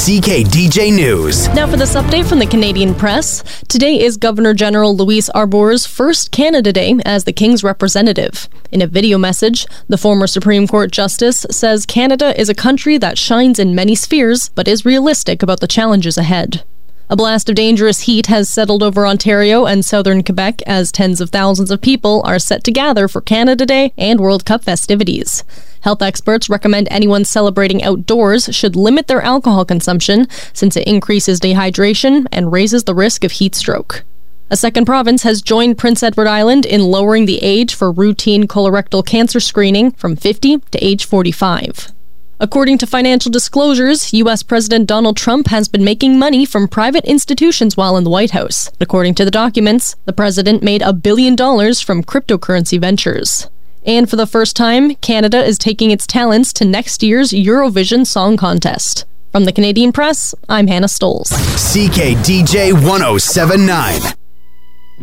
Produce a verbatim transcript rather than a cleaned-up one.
C K D J News. Now for this update from the Canadian Press. Today is Governor General Louise Arbour's first Canada Day as the King's representative. In a video message, the former Supreme Court Justice says Canada is a country that shines in many spheres, but is realistic about the challenges ahead. A blast of dangerous heat has settled over Ontario and southern Quebec as tens of thousands of people are set to gather for Canada Day and World Cup festivities. Health experts recommend anyone celebrating outdoors should limit their alcohol consumption since it increases dehydration and raises the risk of heat stroke. A second province has joined Prince Edward Island in lowering the age for routine colorectal cancer screening from fifty to age forty-five. According to financial disclosures, U S President Donald Trump has been making money from private institutions while in the White House. According to the documents, the president made a billion dollars from cryptocurrency ventures. And for the first time, Canada is taking its talents to next year's Eurovision Song Contest. From the Canadian Press, I'm Hannah Stoles. C K D J one oh seven point nine.